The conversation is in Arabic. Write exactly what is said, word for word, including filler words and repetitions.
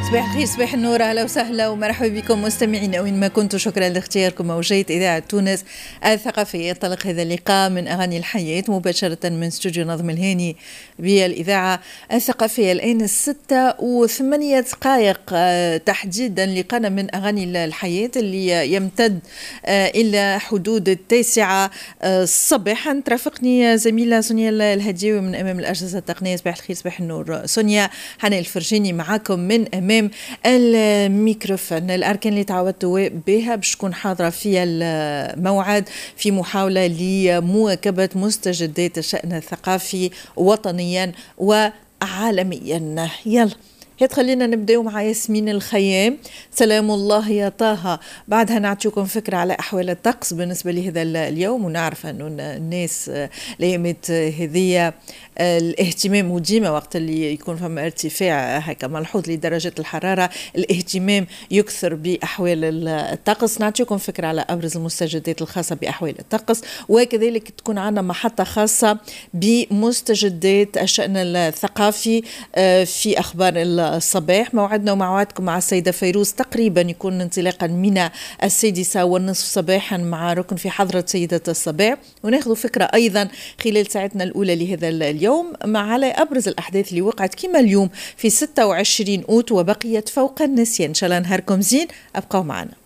صباح الخير، صباح النور، اهلا وسهلا ومرحبا بكم مستمعينا وين ما كنتوا. شكرا لاختياركم موجات اذاعه تونس الثقافيه. ينطلق هذا اللقاء من اغاني الحياه مباشره من استوديو نظم الهاني بالاذاعه الثقافيه. الان الستة وثمانية دقائق تحديدا، لقانا من اغاني الحياه اللي يمتد الى حدود التاسعه صباحا. ترافقني زميله سونيا الهديوي من امام الاجهزه التقنيه. صباح الخير، صباح النور سونيا. حنان الفرجاني معاكم من امام الميكروفون. الاركان اللي تعودتوا بها باش تكون حاضره في الموعد في محاوله لمواكبه مستجدات الشان الثقافي وطنيا وعالميا. يلا هات خلينا نبداو مع ياسمين الخيام. سلام الله يا طه. بعدها نعطيكم فكرة على أحوال الطقس بالنسبة لهذا اليوم، ونعرف أنه الناس الأيامات هذه الاهتمام، وديما وقت اللي يكون فما ارتفاع هكا ملحوظ لدرجات الحرارة الاهتمام يكثر بأحوال الطقس. نعطيكم فكرة على أبرز المستجدات الخاصة بأحوال الطقس، وكذلك تكون عندنا محطة خاصة بمستجدات الشأن الثقافي في أخبار الصباح. موعدنا وموعدكم مع السيدة فيروز تقريبا يكون انطلاقا من السادسة والنصف صباحا مع ركن في حضرة سيدة الصباح، وناخذ فكرة أيضا خلال ساعتنا الأولى لهذا اليوم مع على أبرز الأحداث اللي وقعت كما اليوم في ستة وعشرين أوت وبقيت فوق النسيان. إن شاء الله نهاركم زين، أبقوا معنا.